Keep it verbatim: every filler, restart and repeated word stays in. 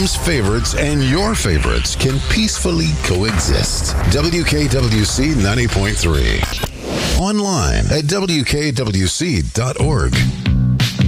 Mom's favorites and your favorites can peacefully coexist. W K W C ninety point three. Online at W K W C dot org.